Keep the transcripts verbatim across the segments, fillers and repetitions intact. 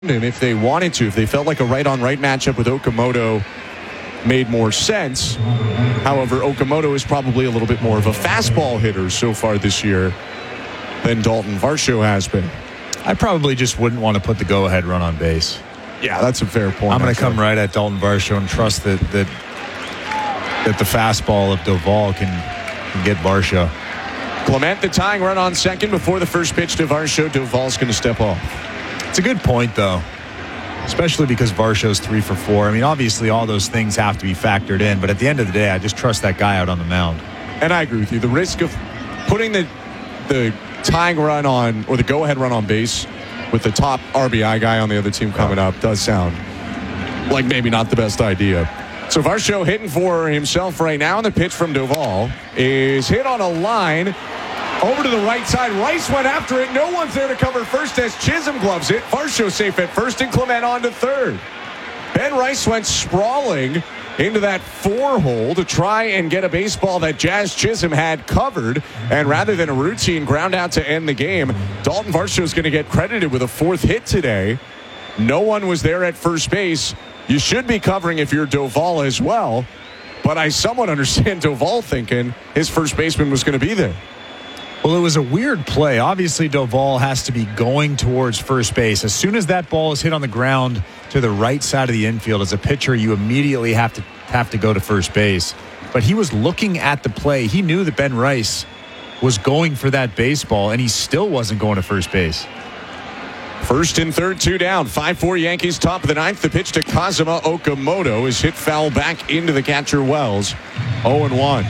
him if they wanted to, if they felt like a right-on-right matchup with Okamoto made more sense. However, Okamoto is probably a little bit more of a fastball hitter so far this year than Dalton Varsho has been. I probably just wouldn't want to put the go-ahead run on base. Yeah, that's a fair point. I'm going to come right at Dalton Varsho and trust that that that the fastball of Doval can, can get Varsho. Clement, the tying run on second before the first pitch to Varsho. Doval's going to step off. It's a good point, though, especially because Varsho's three for four. I mean, obviously, all those things have to be factored in, but at the end of the day, I just trust that guy out on the mound. And I agree with you. The risk of putting the the tying run on, or the go-ahead run on base with the top R B I guy on the other team coming up does sound like maybe not the best idea. So Varsho hitting for himself right now, and the pitch from Doval is hit on a line over to the right side. Rice went after it. No one's there to cover first as Chisholm gloves it. Varsho safe at first, and Clement on to third. Ben Rice went sprawling into that four hole to try and get a baseball that Jazz Chisholm had covered. And rather than a routine ground out to end the game, Dalton Varsho is going to get credited with a fourth hit today. No one was there at first base. You should be covering if you're Doval as well. But I somewhat understand Doval thinking his first baseman was going to be there. Well, it was a weird play. Obviously, Doval has to be going towards first base. As soon as that ball is hit on the ground to the right side of the infield, as a pitcher, you immediately have to have to go to first base. But he was looking at the play. He knew that Ben Rice was going for that baseball, and he still wasn't going to first base. First and third, two down. five four Yankees, top of the ninth. The pitch to Kazuma Okamoto is hit foul back into the catcher Wells. oh and one.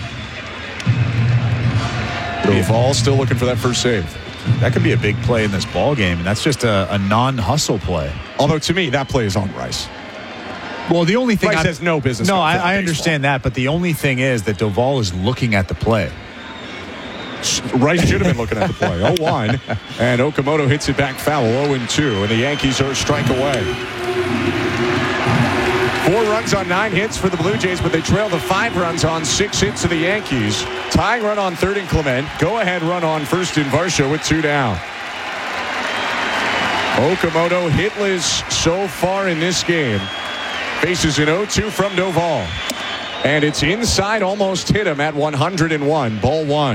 Doval still looking for that first save. That could be a big play in this ball game, and that's just a, a non-hustle play. Although to me, that play is on Rice. Well, the only thing Rice I'm, has no business. No, I, I understand that, but the only thing is that Doval is looking at the play. Rice should have been looking at the play. oh one, and Okamoto hits it back foul. oh and two, and the Yankees are a strike away. Four runs on nine hits for the Blue Jays, but they trail the five runs on six hits of the Yankees. Tying run on third and Clement. Go-ahead run on first in Varsho with two down. Okamoto hitless so far in this game. Faces an oh two from Doval. And it's inside, almost hit him at one hundred and one. Ball one.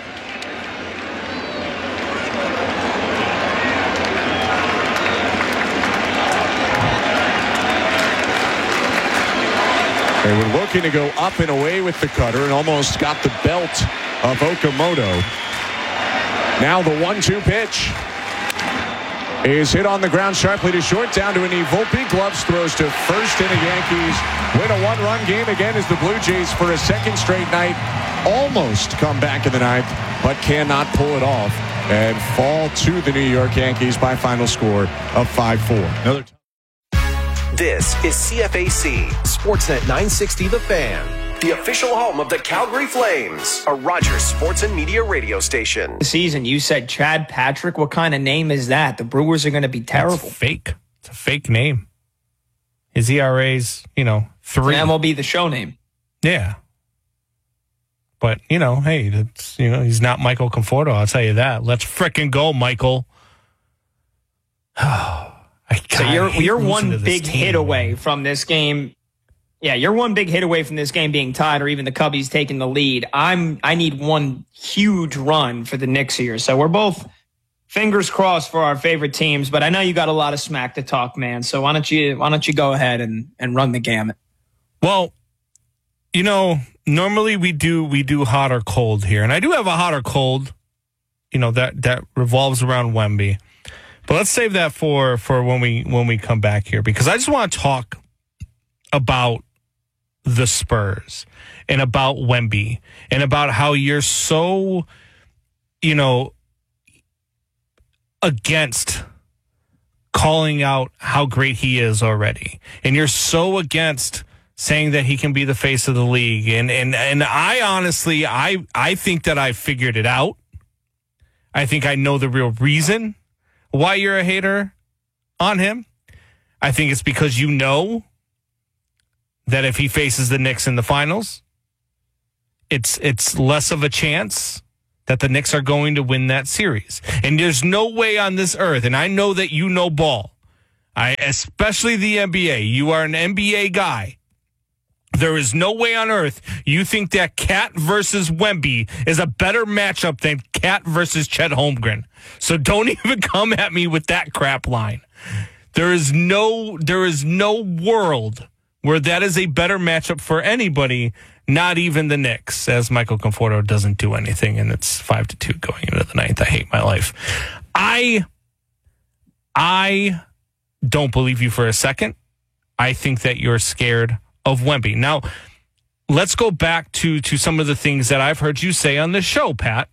They were looking to go up and away with the cutter and almost got the belt of Okamoto. Now the one two pitch is hit on the ground sharply to short, down to Aniv Volpe. Gloves throws to first, and the Yankees win a one-run game again as the Blue Jays, for a second straight night, almost come back in the ninth, but cannot pull it off and fall to the New York Yankees by final score of five four. Another t- This is C F A C, Sportsnet nine sixty The Fan, the official home of the Calgary Flames, a Rogers Sports and Media radio station. Season, you said Chad Patrick. What kind of name is that? The Brewers are going to be terrible. It's fake. It's a fake name. His E R A's, you know, three. And will be the show name. Yeah. But, you know, hey, that's, you know, he's not Michael Conforto, I'll tell you that. Let's frickin' go, Michael. I So you're you're one big team, hit away man. from this game. Yeah, you're one big hit away from this game being tied, or even the Cubbies taking the lead. I'm I need one huge run for the Knicks here. So we're both fingers crossed for our favorite teams. But I know you got a lot of smack to talk, man. So why don't you why don't you go ahead and, and run the gamut? Well, you know, normally we do we do hot or cold here, and I do have a hot or cold, you know, that that revolves around Wemby. But let's save that for, for when we when we come back here, because I just want to talk about the Spurs and about Wemby and about how you're so, you know, against calling out how great he is already. And you're so against saying that he can be the face of the league. And and and I honestly, I I think that I figured it out. I think I know the real reason why you're a hater on him. I think it's because you know that if he faces the Knicks in the finals, it's it's less of a chance that the Knicks are going to win that series. And there's no way on this earth, and I know that you know ball, I, especially the N B A. You are an N B A guy. There is no way on earth you think that Cat versus Wemby is a better matchup than Cat versus Chet Holmgren. So don't even come at me with that crap line. There is no, there is no world where that is a better matchup for anybody, not even the Knicks, as Michael Conforto doesn't do anything, and it's five to two going into the ninth. I hate my life. I, I don't believe you for a second. I think that you're scared of Wemby. Now, let's go back to to some of the things that I've heard you say on this show, Pat.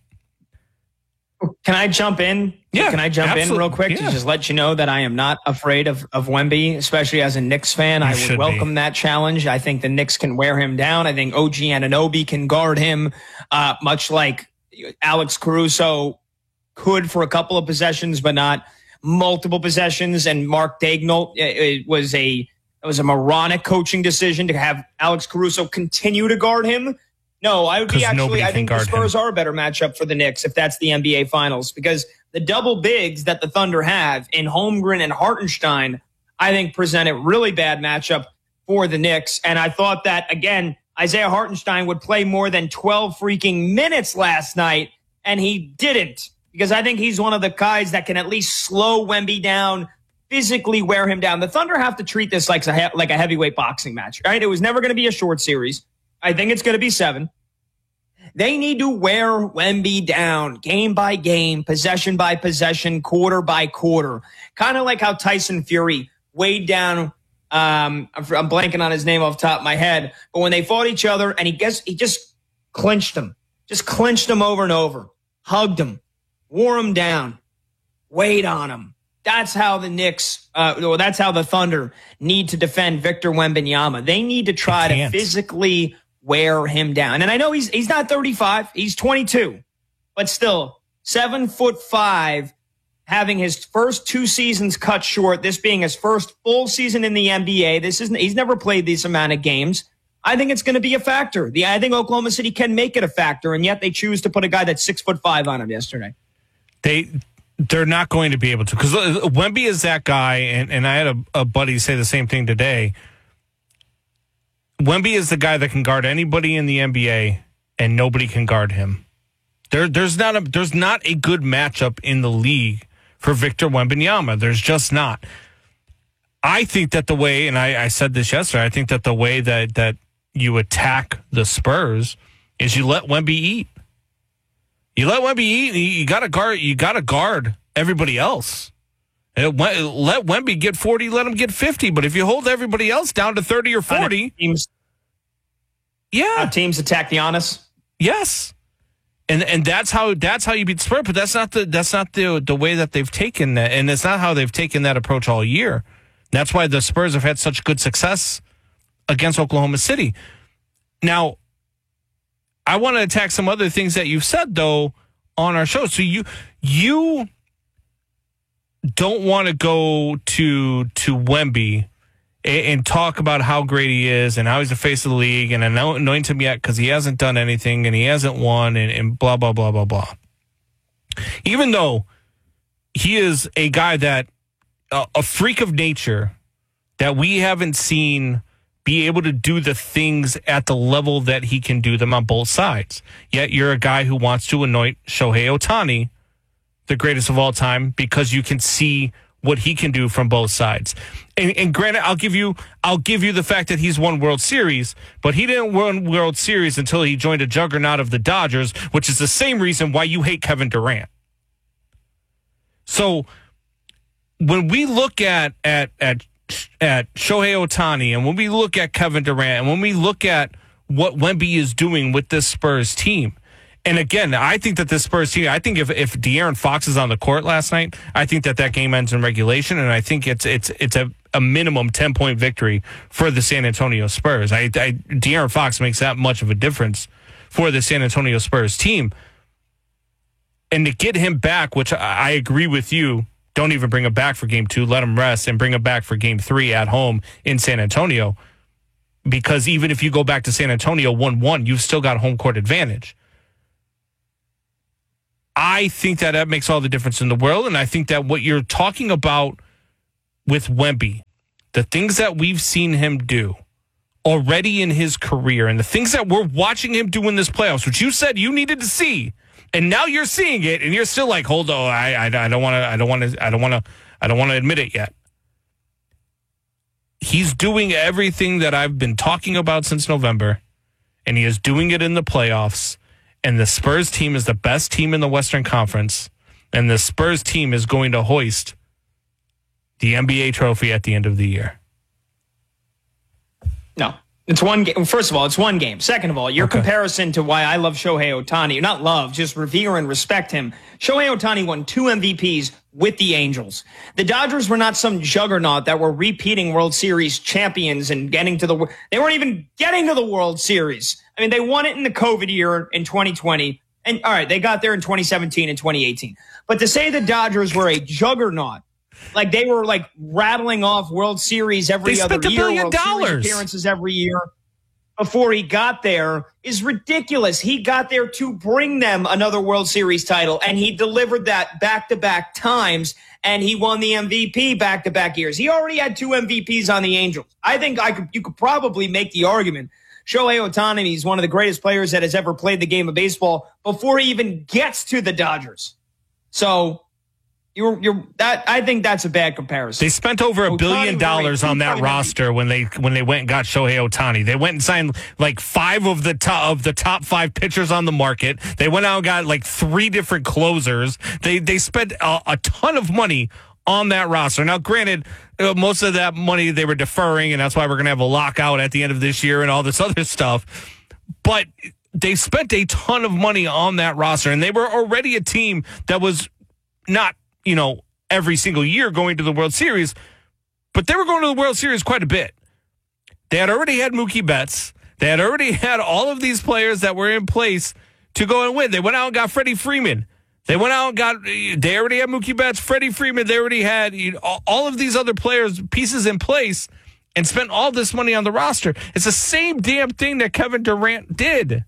Can I jump in? Yeah. Can I jump absolutely. in real quick yeah. to just let you know that I am not afraid of, of Wemby, especially as a Knicks fan. You I should would welcome be. that challenge. I think the Knicks can wear him down. I think O G Anunoby can guard him, uh, much like Alex Caruso could for a couple of possessions, but not multiple possessions. And Mark Daigneault, it, it was a it was a moronic coaching decision to have Alex Caruso continue to guard him. No, I would be actually, I think the Spurs him. are a better matchup for the Knicks if that's the N B A Finals, because the double bigs that the Thunder have in Holmgren and Hartenstein, I think present a really bad matchup for the Knicks. And I thought that, again, Isaiah Hartenstein would play more than twelve freaking minutes last night, and he didn't, because I think he's one of the guys that can at least slow Wemby down, physically wear him down. The Thunder have to treat this like a, like a heavyweight boxing match, right? It was never going to be a short series. I think it's going to be seven. They need to wear Wemby down game by game, possession by possession, quarter by quarter. Kind of like how Tyson Fury weighed down, um, I'm, I'm blanking on his name off the top of my head, but when they fought each other and he gets, he just clinched him, just clinched him over and over, hugged him, wore him down, weighed on him. That's how the Knicks, uh, well, that's how the Thunder need to defend Victor Wembanyama. They need to try to physically wear him down. And I know he's he's not thirty-five, he's twenty-two, but still seven foot five, having his first two seasons cut short, this being his first full season in the N B A. This isn't, he's never played this amount of games. I think it's going to be a factor. The I think Oklahoma City can make it a factor, and yet they choose to put a guy that's six foot five on him yesterday. They they're not going to be able to, because Wemby is that guy, and, and I had a, a buddy say the same thing today. Wemby is the guy that can guard anybody in the N B A, and nobody can guard him. There, there's not a there's not a good matchup in the league for Victor Wembanyama. There's just not. I think that the way, and I, I said this yesterday, I think that the way that that you attack the Spurs is you let Wemby eat. You let Wemby eat. You got to guard. You got to guard everybody else. Let Wemby get forty, let him get fifty. But if you hold everybody else down to thirty or forty, teams, yeah, teams attack Giannis. Yes, and and that's how that's how you beat Spurs. But that's not the that's not the the way that they've taken that, and it's not how they've taken that approach all year. That's why the Spurs have had such good success against Oklahoma City. Now, I want to attack some other things that you've said though on our show. So you you. don't want to go to to Wemby and, and talk about how great he is and how he's the face of the league and anoint him yet because he hasn't done anything and he hasn't won and, and blah, blah, blah, blah, blah. Even though he is a guy that, uh, a freak of nature that we haven't seen be able to do the things at the level that he can do them on both sides. Yet you're a guy who wants to anoint Shohei Ohtani the greatest of all time because you can see what he can do from both sides. And, and granted, I'll give you, I'll give you the fact that he's won World Series, but he didn't win World Series until he joined a juggernaut of the Dodgers, which is the same reason why you hate Kevin Durant. So when we look at at at at Shohei Ohtani and when we look at Kevin Durant and when we look at what Wemby is doing with this Spurs team. And again, I think that this Spurs team, I think if, if De'Aaron Fox is on the court last night, I think that that game ends in regulation, and I think it's it's it's a, a minimum ten-point victory for the San Antonio Spurs. I, I De'Aaron Fox makes that much of a difference for the San Antonio Spurs team. And to get him back, which I, I agree with you, don't even bring him back for game two, let him rest, and bring him back for game three at home in San Antonio. Because even if you go back to San Antonio one one, you've still got home court advantage. I think that that makes all the difference in the world, and I think that what you're talking about with Wemby, the things that we've seen him do already in his career and the things that we're watching him do in this playoffs, which you said you needed to see, and now you're seeing it, and you're still like, hold on, I, I, I don't want to, I don't want to, I don't want to, I don't want to admit it yet. He's doing everything that I've been talking about since November, and he is doing it in the playoffs. And the Spurs team is the best team in the Western Conference, and the Spurs team is going to hoist the N B A trophy at the end of the year. No, it's one game. First of all, it's one game. Second of all, your Okay. comparison to why I love Shohei Ohtani, not love, just revere and respect him. Shohei Ohtani won two M V Ps with the Angels. The Dodgers were not some juggernaut that were repeating World Series champions and getting to the, they weren't even getting to the World Series. I mean, they won it in the COVID year in twenty twenty. And all right, they got there in twenty seventeen and twenty eighteen. But to say the Dodgers were a juggernaut, like they were like rattling off World Series every They other spent a year, billion World Series dollars. appearances every year before he got there is ridiculous. He got there to bring them another World Series title, and he delivered that back-to-back times, and he won the M V P back-to-back years. He already had two M V Ps on the Angels. I think I could, you could probably make the argument Shohei Ohtani is one of the greatest players that has ever played the game of baseball before he even gets to the Dodgers. So you're you're that I think that's a bad comparison. They spent over a Ohtani billion was dollars ranked on that two roster when they when they went and got Shohei Ohtani. They went and signed like five of the top of the top five pitchers on the market. They went out and got like three different closers. They they spent a, a ton of money on that roster. Now, granted, uh, most of that money they were deferring, and that's why we're going to have a lockout at the end of this year and all this other stuff. But they spent a ton of money on that roster, and they were already a team that was not, you know, every single year going to the World Series, but they were going to the World Series quite a bit. They had already had Mookie Betts. They had already had all of these players that were in place to go and win. They went out and got Freddie Freeman. They went out and got, they already had Mookie Betts, Freddie Freeman. They already had, you know, all of these other players, pieces in place, and spent all this money on the roster. It's the same damn thing that Kevin Durant did.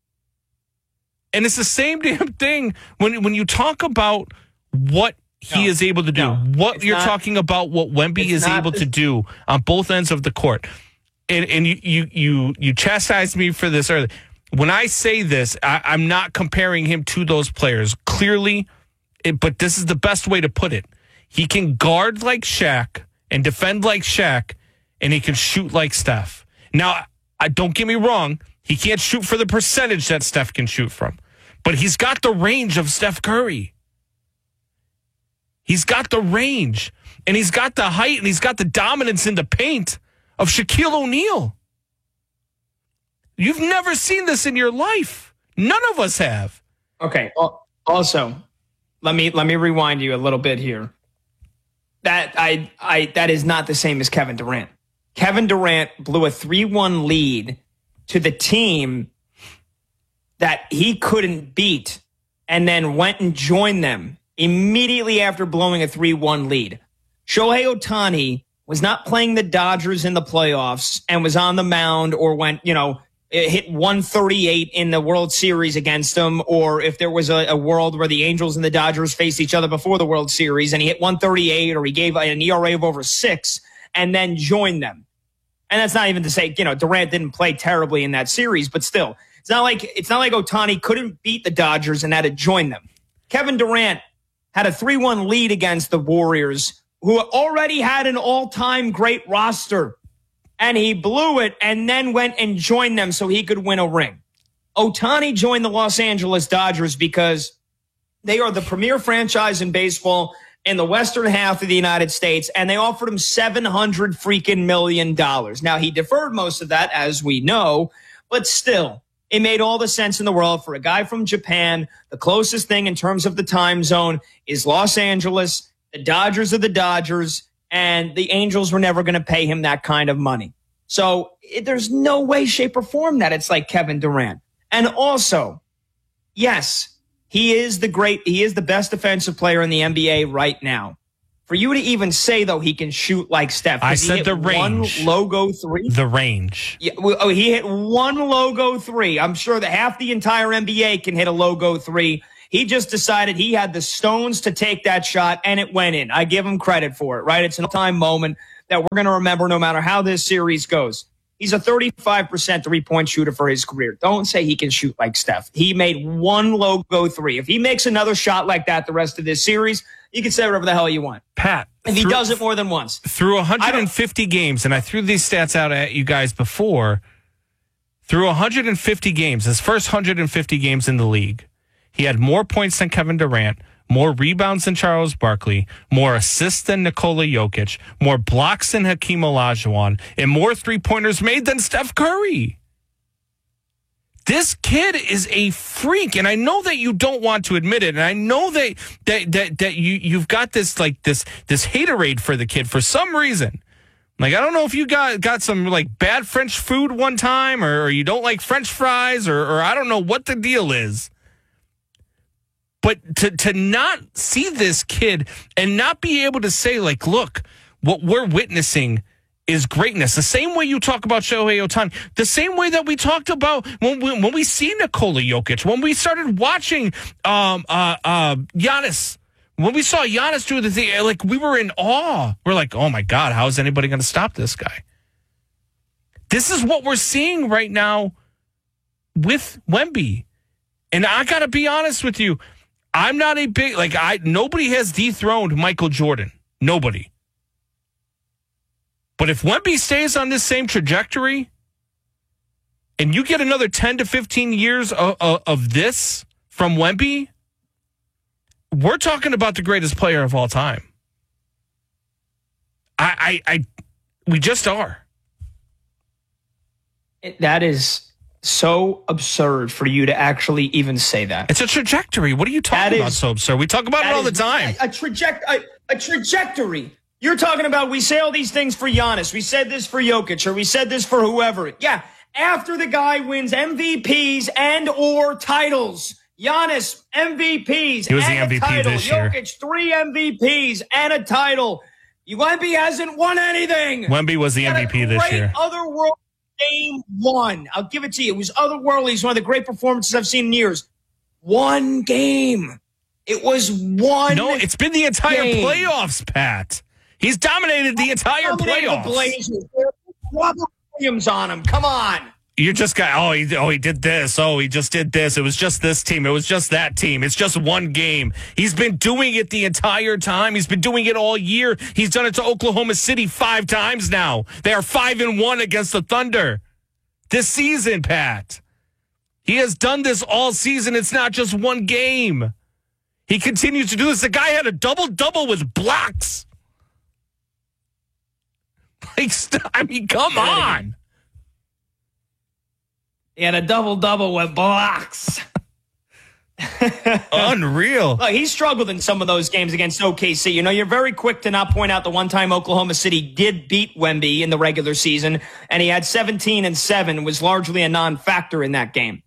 And it's the same damn thing when, when you talk about what he No, is able to do, no, what it's you're not- talking about, what Wemby it's is not able the- to do on both ends of the court. And, and you, you, you, you chastised me for this earlier. When I say this, I, I'm not comparing him to those players. Clearly, it, but this is the best way to put it. He can guard like Shaq and defend like Shaq, and he can shoot like Steph. Now, I, don't get me wrong. He can't shoot for the percentage that Steph can shoot from, but he's got the range of Steph Curry. He's got the range, and he's got the height, and he's got the dominance in the paint of Shaquille O'Neal. You've never seen this in your life. None of us have. Okay. Well, also, let me let me rewind you a little bit here. That I I that is not the same as Kevin Durant. Kevin Durant blew a three one lead to the team that he couldn't beat, and then went and joined them immediately after blowing a three one lead. Shohei Ohtani was not playing the Dodgers in the playoffs and was on the mound or went, you know, hit one thirty-eight in the World Series against them, or if there was a, a world where the Angels and the Dodgers faced each other before the World Series and he hit one thirty-eight, or he gave an E R A of over six and then joined them. And that's not even to say, you know, Durant didn't play terribly in that series, but still, it's not like it's not like Ohtani couldn't beat the Dodgers and had to join them. Kevin Durant had a three one lead against the Warriors, who already had an all-time great roster. And he blew it and then went and joined them so he could win a ring. Ohtani joined the Los Angeles Dodgers because they are the premier franchise in baseball in the western half of the United States, and they offered him seven hundred freaking million dollars. Now, he deferred most of that, as we know, but still, it made all the sense in the world for a guy from Japan. The closest thing in terms of the time zone is Los Angeles. The Dodgers are the Dodgers. And the Angels were never going to pay him that kind of money. So it, there's no way, shape, or form that it's like Kevin Durant. And also, yes, he is the great, he is the best defensive player in the N B A right now. For you to even say, though, he can shoot like Steph. I he said hit the range. One logo three. The range. Yeah, well, oh, he hit one logo three. I'm sure that half the entire N B A can hit a logo three. He just decided he had the stones to take that shot, and it went in. I give him credit for it, right? It's an all-time moment that we're going to remember no matter how this series goes. He's a thirty-five percent three-point shooter for his career. Don't say he can shoot like Steph. He made one logo three. If he makes another shot like that the rest of this series, you can say whatever the hell you want. Pat. If he through, does it more than once. Through one hundred fifty games, and I threw these stats out at you guys before, through one hundred fifty games, his first one hundred fifty games in the league, he had more points than Kevin Durant, more rebounds than Charles Barkley, more assists than Nikola Jokic, more blocks than Hakeem Olajuwon, and more three-pointers made than Steph Curry. This kid is a freak, and I know that you don't want to admit it, and I know that that that, that you you've got this like this this haterade for the kid for some reason. Like, I don't know if you got got some like bad French food one time, or, or you don't like French fries, or or I don't know what the deal is. But to to not see this kid and not be able to say, like, look, what we're witnessing is greatness. The same way you talk about Shohei Ohtani, the same way that we talked about when we, when we see Nikola Jokic, when we started watching um, uh, uh, Giannis, when we saw Giannis do the thing, like, we were in awe. We're like, oh my God, how is anybody going to stop this guy? This is what we're seeing right now with Wemby. And I got to be honest with you. I'm not a big, like, I, nobody has dethroned Michael Jordan. Nobody. But if Wemby stays on this same trajectory and you get another ten to fifteen years of, of, of this from Wemby, we're talking about the greatest player of all time. I, I, I we just are. That is so absurd for you to actually even say that. It's a trajectory. What are you talking That about, is- so absurd? We talk about it all the is time. A, a, traject- a, a trajectory. You're talking about, we say all these things for Giannis. We said this for Jokic, or we said this for whoever. Yeah, after the guy wins M V Ps and or titles. Giannis, M V Ps He was the and M V P a title. this year. Jokic, three M V Ps and a title. Wemby hasn't won anything. Wemby was the He had M V P a this great year. Otherworldly game one. I'll give it to you. It was otherworldly. It's one of the great performances I've seen in years. One game. It was one. No, it's been the entire game. playoffs, Pat. He's dominated the entire Dominated playoffs. The Blazers. Robert Williams on him. Come on. You just got, oh he, oh, he did this. Oh, he just did this. It was just this team. It was just that team. It's just one game. He's been doing it the entire time. He's been doing it all year. He's done it to Oklahoma City five times now. They are five and one against the Thunder this season, Pat. He has done this all season. It's not just one game. He continues to do this. The guy had a double-double with blocks. Like, I mean, come on. He had a double-double with blocks. Unreal. Look, he struggled in some of those games against O K C. You know, you're very quick to not point out the one time Oklahoma City did beat Wemby in the regular season, and he had seventeen and seven, was largely a non-factor in that game.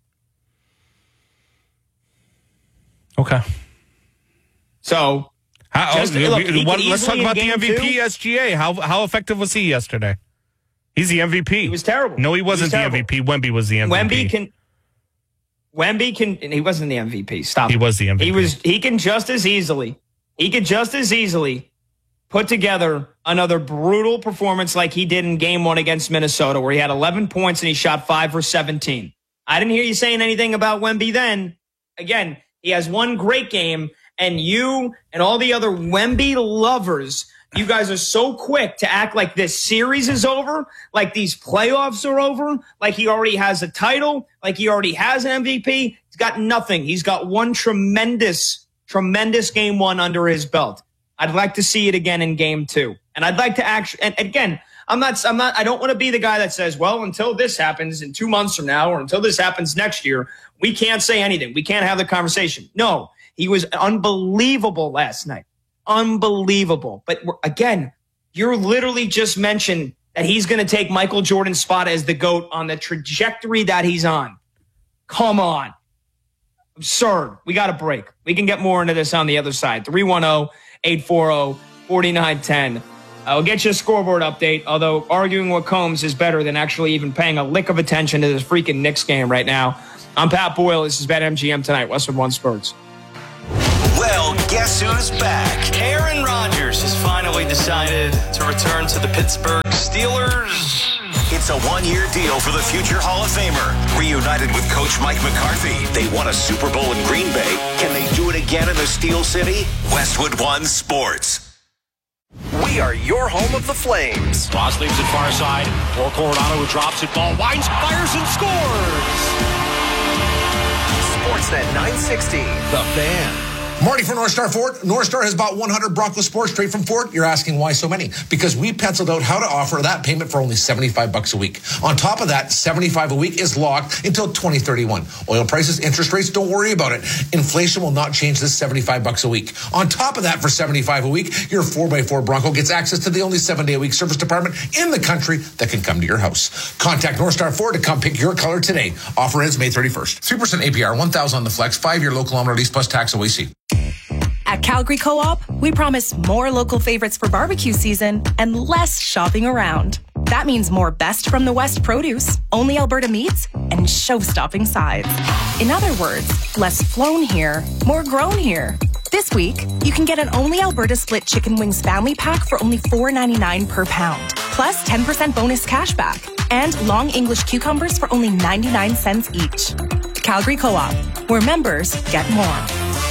Okay. So, How, Just- oh, look, we- he what- could let's talk easily about in the game M V P two- S G A. How how effective was he yesterday? He's the M V P. he was terrible. No, he wasn't was the terrible. M V P. Wemby was the M V P. Wemby can. Wemby can. And he wasn't the M V P. Stop. He it. was the M V P. He was. He can just as easily. He could just as easily put together another brutal performance like he did in Game One against Minnesota, where he had eleven points and he shot five for seventeen. I didn't hear you saying anything about Wemby then. Again, he has one great game, and you and all the other Wemby lovers. You guys are so quick to act like this series is over, like these playoffs are over, like he already has a title, like he already has an M V P. He's got nothing. He's got one tremendous, tremendous game one under his belt. I'd like to see it again in game two. And I'd like to actually, and again, I'm not, I'm not, I don't want to be the guy that says, well, until this happens in two months from now, or until this happens next year, we can't say anything. We can't have the conversation. No, he was unbelievable last night. Unbelievable. But again, you're literally just mentioned that he's going to take Michael Jordan's spot as the GOAT on the trajectory that he's on. Come on. Absurd. We got a break. We can get more into this on the other side. three one zero, eight four zero, four nine one zero. I'll get you a scoreboard update, although arguing with Combs is better than actually even paying a lick of attention to this freaking Knicks game right now. I'm Pat Boyle. This is BetMGM Tonight, Westwood One Spurs. Well, guess who's back? Aaron Rodgers has finally decided to return to the Pittsburgh Steelers. It's a one-year deal for the future Hall of Famer. Reunited with Coach Mike McCarthy, they won a Super Bowl in Green Bay. Can they do it again in the Steel City? Westwood One Sports. We are your home of the Flames. Ross leaves it far side. For Coronado, who drops it. Ball winds, fires, and scores. Sportsnet nine sixty, The Fan. Marty from North Star Ford. North Star has bought one hundred Bronco Sports straight from Ford. You're asking why so many? Because we penciled out how to offer that payment for only seventy-five bucks a week. On top of that, seventy-five a week is locked until twenty thirty-one. Oil prices, interest rates, don't worry about it. Inflation will not change this seventy-five bucks a week. On top of that, for seventy-five a week, your four by four Bronco gets access to the only seven day a week service department in the country that can come to your house. Contact North Star Ford to come pick your color today. Offer ends May thirty-first. three percent A P R, one thousand on the flex, five year low kilometer lease plus tax O A C. At Calgary Co-op, we promise more local favorites for barbecue season and less shopping around. That means more best from the West produce, only Alberta meats, and show-stopping sides. In other words, less flown here, more grown here. This week, you can get an only Alberta split chicken wings family pack for only four ninety-nine per pound, plus ten percent bonus cash back, and long English cucumbers for only ninety-nine cents each. Calgary Co-op, where members get more.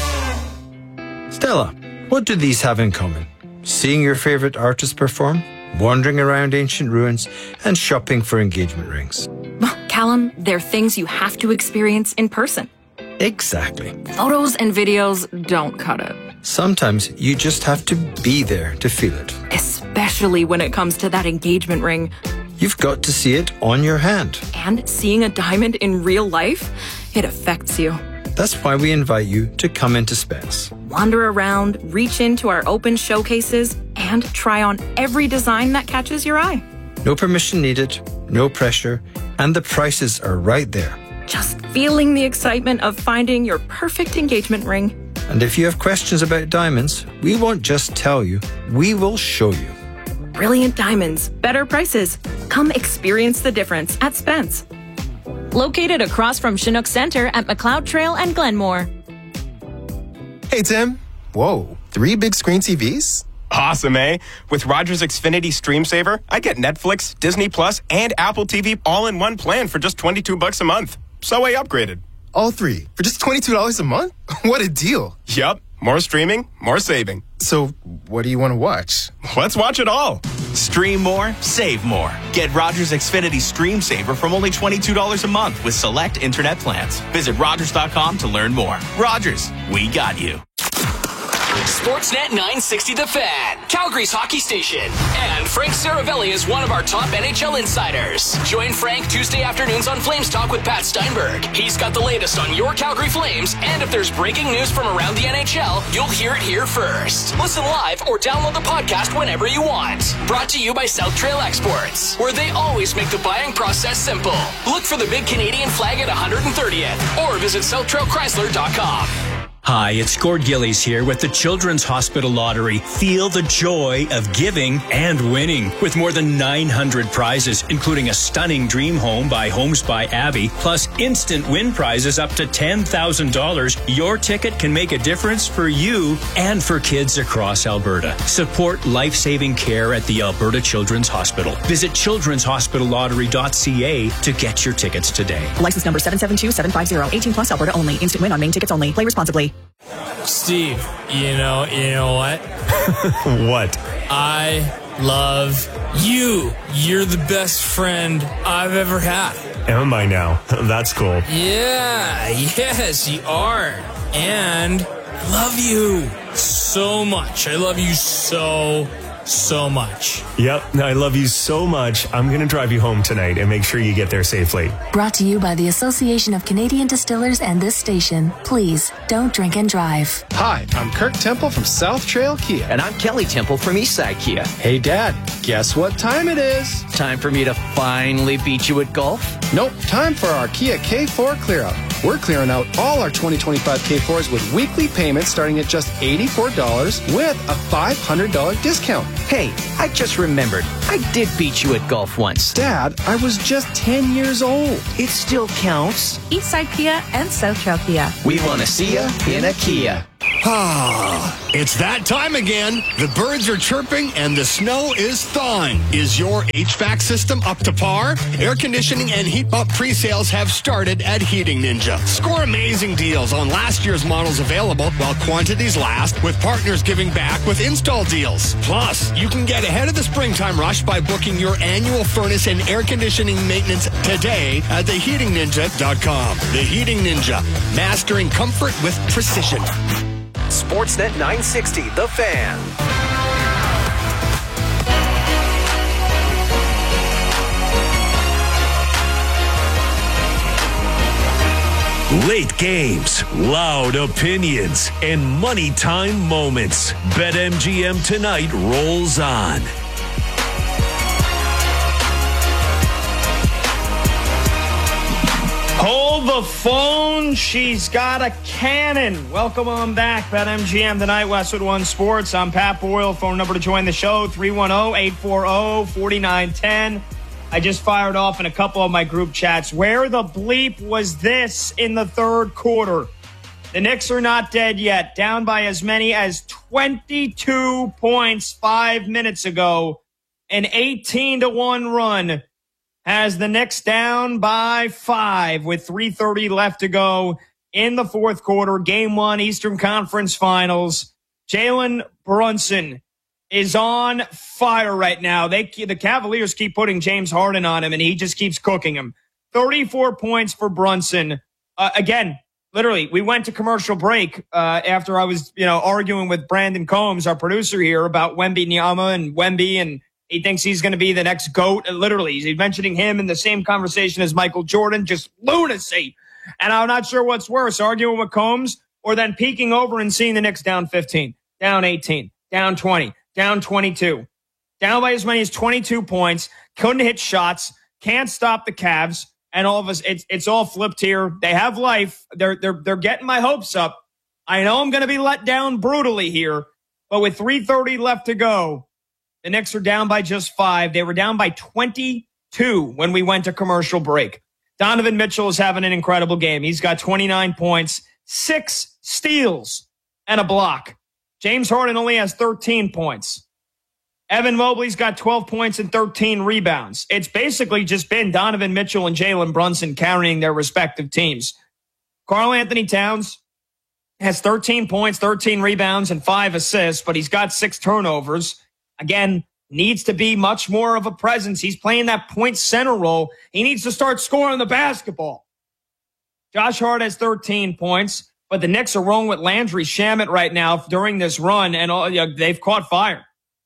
Stella, what do these have in common? Seeing your favorite artist perform, wandering around ancient ruins, and shopping for engagement rings. Callum, they're things you have to experience in person. Exactly. Photos and videos don't cut it. Sometimes you just have to be there to feel it. Especially when it comes to that engagement ring. You've got to see it on your hand. And seeing a diamond in real life, it affects you. That's why we invite you to come into Spence. Wander around, reach into our open showcases, and try on every design that catches your eye. No permission needed, no pressure, and the prices are right there. Just feeling the excitement of finding your perfect engagement ring. And if you have questions about diamonds, we won't just tell you, we will show you. Brilliant diamonds, better prices. Come experience the difference at Spence. Located across from Chinook Center at McLeod Trail and Glenmore. Hey, Tim. Whoa, three big screen T Vs? Awesome, eh? With Rogers Xfinity Stream Saver, I get Netflix, Disney Plus, and Apple T V all in one plan for just twenty-two bucks a month. So I upgraded. All three for just twenty-two dollars a month? What a deal. Yup. More streaming, more saving. So, what do you want to watch? Let's watch it all. Stream more, save more. Get Rogers Xfinity Stream Saver from only twenty-two dollars a month with select internet plans. Visit Rogers dot com to learn more. Rogers, we got you. Sportsnet nine sixty The Fan, Calgary's hockey station. And Frank Saravelli is one of our top N H L insiders. Join Frank Tuesday afternoons on Flames Talk with Pat Steinberg. He's got the latest on your Calgary Flames, and if there's breaking news from around the N H L, you'll hear it here first. Listen live or download the podcast whenever you want. Brought to you by South Trail Exports, where they always make the buying process simple. Look for the big Canadian flag at one hundred thirtieth or visit south trail chrysler dot com. Hi, it's Gord Gillies here with the Children's Hospital Lottery. Feel the joy of giving and winning. With more than nine hundred prizes, including a stunning dream home by Homes by Abby, plus instant win prizes up to ten thousand dollars, your ticket can make a difference for you and for kids across Alberta. Support life-saving care at the Alberta Children's Hospital. Visit children's hospital lottery dot c a to get your tickets today. License number seven seven two seven five zero. eighteen plus Alberta only. Instant win on main tickets only. Play responsibly. Steve, you know, you know what? What? I love you. You're the best friend I've ever had. Am I now? That's cool. Yeah, yes, you are. And I love you so much. I love you so, so much. Yep, I love you so much. I'm going to drive you home tonight and make sure you get there safely. Brought to you by the Association of Canadian Distillers and this station. Please, don't drink and drive. Hi, I'm Kirk Temple from South Trail Kia. And I'm Kelly Temple from Eastside Kia. Hey, Dad, guess what time it is? Time for me to finally beat you at golf? Nope, time for our Kia K four clear out. We're clearing out all our twenty twenty-five K fours with weekly payments starting at just eighty-four dollars with a five hundred dollars discount. Hey, I just remembered. I did beat you at golf once. Dad, I was just ten years old. It still counts. Eastside Kia and South Trail Kia. We want to see you in a Kia. Ah, it's that time again. The birds are chirping and the snow is thawing. Is your H V A C system up to par? Air conditioning and heat pump pre-sales have started at Heating Ninja. Score amazing deals on last year's models available while quantities last, with partners giving back with install deals. Plus, you can get ahead of the springtime rush by booking your annual furnace and air conditioning maintenance today at the heating ninja dot com. The Heating Ninja, mastering comfort with precision. Sportsnet nine sixty, The Fan. Late games, loud opinions, and money time moments. BetMGM tonight rolls on. Hold the phone. She's got a cannon. Welcome on back. BetMGM tonight, Westwood One Sports. I'm Pat Boyle. Phone number to join the show, three one zero, eight four zero, four nine one zero. I just fired off in a couple of my group chats. Where the bleep was this in the third quarter? The Knicks are not dead yet. Down by as many as twenty-two points five minutes ago. An eighteen to one run has the Knicks down by five with three thirty left to go in the fourth quarter. Game one, Eastern Conference Finals. Jalen Brunson is on fire right now. They the Cavaliers keep putting James Harden on him, and he just keeps cooking him. thirty-four points for Brunson. Uh, again, literally, we went to commercial break uh, after I was, you know, arguing with Brandon Combs, our producer here, about Wembanyama and Wemby, and he thinks he's going to be the next GOAT. Literally, he's mentioning him in the same conversation as Michael Jordan. Just lunacy. And I'm not sure what's worse, arguing with Combs or then peeking over and seeing the Knicks down fifteen, down eighteen, down twenty, down twenty-two, down by as many as twenty-two points, couldn't hit shots, can't stop the Cavs, and all of us, it's it's all flipped here. They have life. They're they're they're getting my hopes up. I know I'm going to be let down brutally here, but with three thirty left to go, the Knicks are down by just five. They were down by twenty-two when we went to commercial break. Donovan Mitchell is having an incredible game. He's got twenty-nine points, six steals, and a block. James Harden only has thirteen points. Evan Mobley's got twelve points and thirteen rebounds. It's basically just been Donovan Mitchell and Jalen Brunson carrying their respective teams. Karl Anthony Towns has thirteen points, thirteen rebounds, and five assists, but he's got six turnovers. Again, needs to be much more of a presence. He's playing that point center role. He needs to start scoring the basketball. Josh Hart has thirteen points, but the Knicks are rolling with Landry Shamet right now during this run, and all, you know, they've caught fire.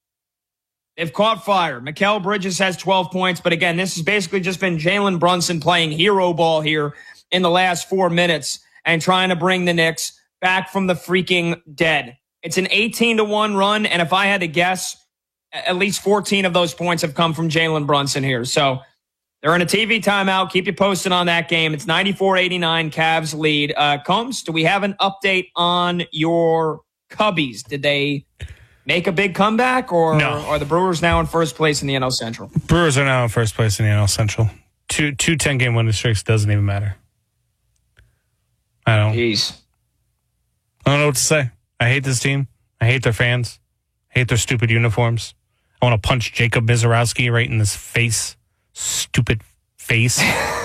They've caught fire. Mikal Bridges has twelve points, but again, this has basically just been Jalen Brunson playing hero ball here in the last four minutes and trying to bring the Knicks back from the freaking dead. It's an eighteen to one run, and if I had to guess, at least fourteen of those points have come from Jalen Brunson here. So they're in a T V timeout. Keep you posted on that game. It's ninety-four eighty-nine Cavs lead. Uh, Combs, do we have an update on your Cubbies? Did they make a big comeback, or no. Are the Brewers now in first place in the N L Central? Brewers are now in first place in the N L Central. Two two ten-game winning streaks doesn't even matter. I don't. Jeez. I don't know what to say. I hate this team. I hate their fans. I hate their stupid uniforms. I want to punch Jacob Mizorowski right in his face. Stupid face.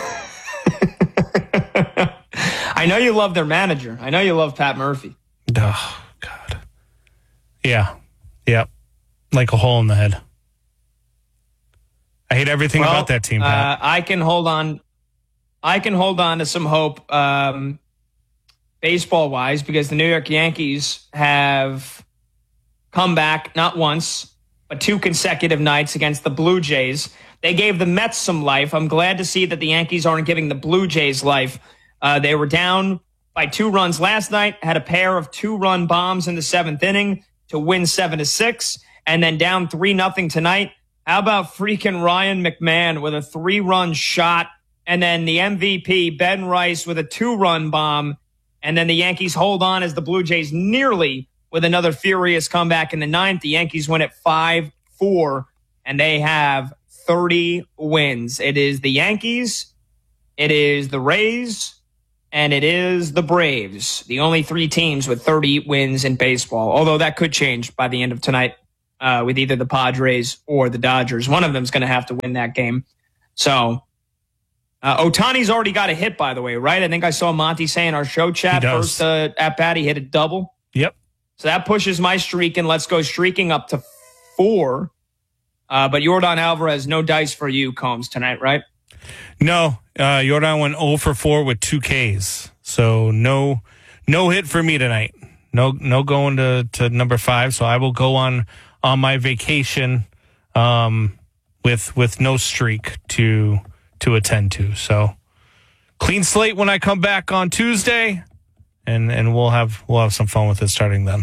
I know you love their manager. I know you love Pat Murphy. Oh, God. Yeah. Yeah. Like a hole in the head. I hate everything well, about that team, Pat. Uh, I can hold on. I can hold on to some hope um, baseball-wise because the New York Yankees have come back not once, but two consecutive nights against the Blue Jays. They gave the Mets some life. I'm glad to see that the Yankees aren't giving the Blue Jays life. Uh, they were down by two runs last night, had a pair of two-run bombs in the seventh inning to win seven to six, and then down three nothing tonight. How about freaking Ryan McMahon with a three-run shot, and then the M V P, Ben Rice, with a two-run bomb, and then the Yankees hold on as the Blue Jays nearly with another furious comeback in the ninth. The Yankees win at five four, and they have thirty wins. It is the Yankees, it is the Rays, and it is the Braves, the only three teams with thirty wins in baseball, although that could change by the end of tonight uh, with either the Padres or the Dodgers. One of them is going to have to win that game. So uh, Ohtani's already got a hit, by the way, right? I think I saw Monty say in our show chat, first uh, at-bat, he hit a double. Yep. So that pushes my streak, and let's go streaking up to four. Uh, but Yordan Alvarez, no dice for you, Combs, tonight, right? No, uh, Yordan went zero for four with two Ks. So no, no hit for me tonight. No, no going to, to number five. So I will go on on my vacation um, with with no streak to to attend to. So clean slate when I come back on Tuesday, and and we'll have we'll have some fun with it starting then.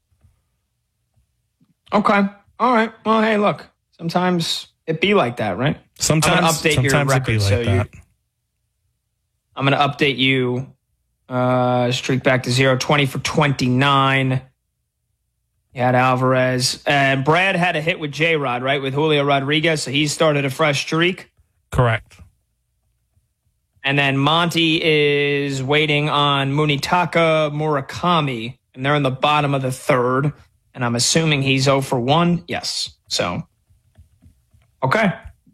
Okay. All right. Well, hey, look. Sometimes it be like that, right? Sometimes, I'm gonna update sometimes your record, it be like so that. You, I'm going to update you. Uh, streak back to zero, twenty for twenty-nine. You had Alvarez. And Brad had a hit with J-Rod, right, with Julio Rodriguez, so he started a fresh streak. Correct. And then Monty is waiting on Munetaka Murakami, and they're in the bottom of the third. And I'm assuming he's zero for one. Yes. So, okay.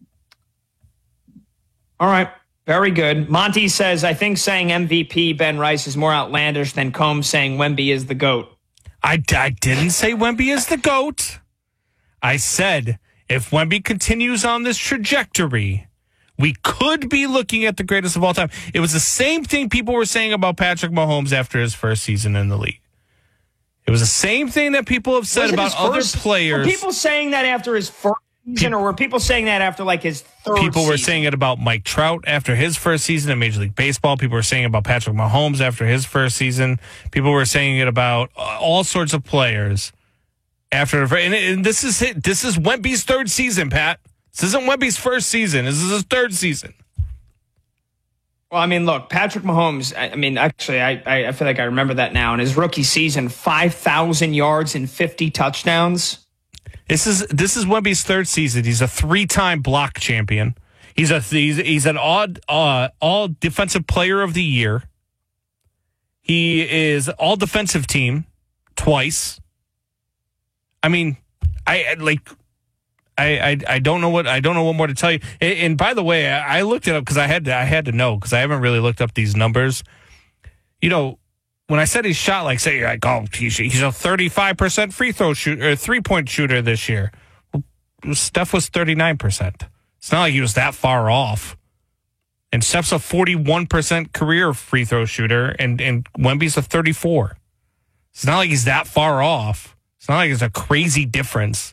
All right. Very good. Monty says, I think saying M V P Ben Rice is more outlandish than Combs saying Wemby is the GOAT. I, I didn't say Wemby is the GOAT. I said if Wemby continues on this trajectory, we could be looking at the greatest of all time. It was the same thing people were saying about Patrick Mahomes after his first season in the league. It was the same thing that people have said about other first, players. Were people saying that after his first season, or were people saying that after like his third People were season? saying it about Mike Trout after his first season in Major League Baseball. People were saying it about Patrick Mahomes after his first season. People were saying it about all sorts of players after. And, and this is it. This is Wemby's third season, Pat. This isn't Wemby's first season. This is his third season. Well, I mean, look, Patrick Mahomes, I, I mean, actually, I, I I feel like I remember that now. In his rookie season, five thousand yards and fifty touchdowns. This is this is Wemby's third season. He's a three-time block champion. He's a he's, he's an odd uh, all defensive player of the year. He is all defensive team twice. I mean, I like I, I I don't know what I don't know what more to tell you. And, and by the way, I, I looked it up because I had to I had to know because I haven't really looked up these numbers. You know, when I said he shot like say like oh he's, he's a thirty-five percent free throw shooter or three point shooter this year. Well, Steph was thirty-nine percent. It's not like he was that far off. And Steph's a forty-one percent career free throw shooter, and and Wemby's a thirty-four. It's not like he's that far off. It's not like it's a crazy difference.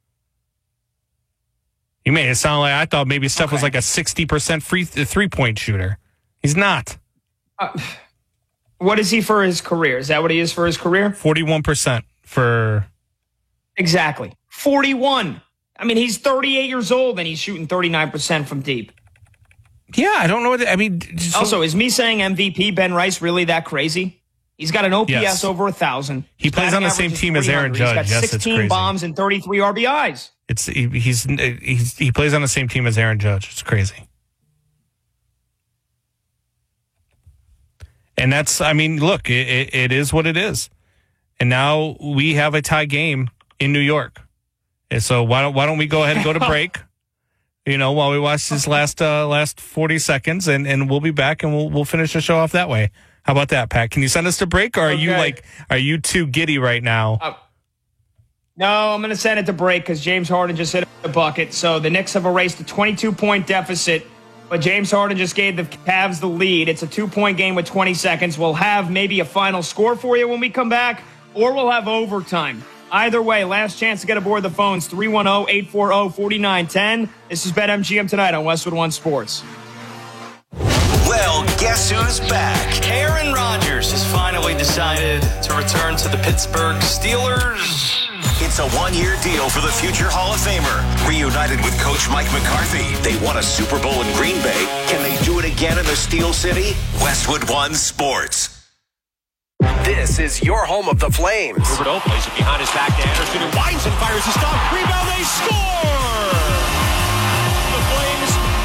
You made it sound like I thought maybe Steph okay. was like a sixty percent free th- three-point shooter. He's not. Uh, what is he for his career? Is that what he is for his career? forty-one percent for... Exactly. forty-one. I mean, he's thirty-eight years old and he's shooting thirty-nine percent from deep. Yeah, I don't know what... The, I mean... So, also, is me saying M V P Ben Rice really that crazy? He's got an O P S yes. over one thousand. He plays on the same team as Aaron Judge. He's got yes, sixteen it's crazy. bombs and thirty-three R B Is. It's he, he's he's he plays on the same team as Aaron Judge. It's crazy. And that's, I mean, look, it, it, it is what it is. And now we have a tie game in New York. And so why don't why don't we go ahead and go to break? You know, while we watch this last uh, last forty seconds, and, and we'll be back and we'll we'll finish the show off that way. How about that, Pat? Can you send us to break, or are okay. you like are you too giddy right now? Uh, no, I'm going to send it to break because James Harden just hit a bucket. So the Knicks have erased a twenty-two point deficit, but James Harden just gave the Cavs the lead. It's a two-point game with twenty seconds. We'll have maybe a final score for you when we come back, or we'll have overtime. Either way, last chance to get aboard the phones, three one zero, eight four zero, four nine one zero. This is BetMGM Tonight on Westwood One Sports. Well, guess who's back? Aaron Rodgers has finally decided to return to the Pittsburgh Steelers. It's a one-year deal for the future Hall of Famer. Reunited with Coach Mike McCarthy, they won a Super Bowl in Green Bay. Can they do it again in the Steel City? Westwood One Sports. This is your home of the Flames. Roberto plays it behind his back to Anderson, who winds and fires a stop. Rebound, they score! The Flames tie this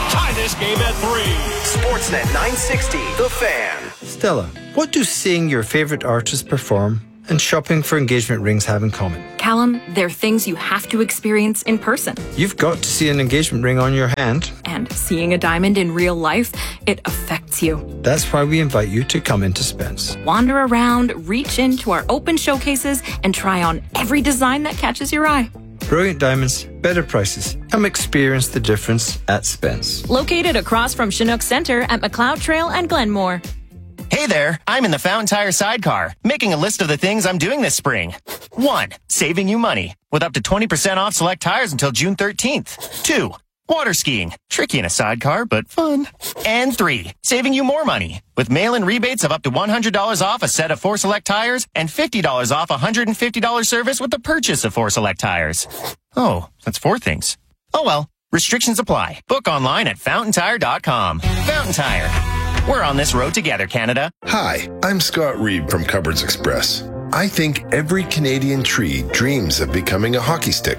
this game at three. Sportsnet nine sixty, The Fan. Stella, what do seeing your favorite artist perform and shopping for engagement rings have in common? Callum, they're things you have to experience in person. You've got to see an engagement ring on your hand. And seeing a diamond in real life, it affects you. That's why we invite you to come into Spence. Wander around, reach into our open showcases, and try on every design that catches your eye. Brilliant diamonds, better prices. Come experience the difference at Spence. Located across from Chinook Center at McLeod Trail and Glenmore. Hey there, I'm in the Fountain Tire sidecar, making a list of the things I'm doing this spring. One, saving you money, with up to twenty percent off select tires until June thirteenth. Two, water skiing, tricky in a sidecar, but fun. And three, saving you more money, with mail-in rebates of up to one hundred dollars off a set of four select tires and fifty dollars off a one hundred fifty dollars service with the purchase of four select tires. Oh, that's four things. Oh well, restrictions apply. Book online at fountain tire dot com. Fountain Tire. We're on this road together, Canada. Hi, I'm Scott Reed from Cupboards Express. I think every Canadian tree dreams of becoming a hockey stick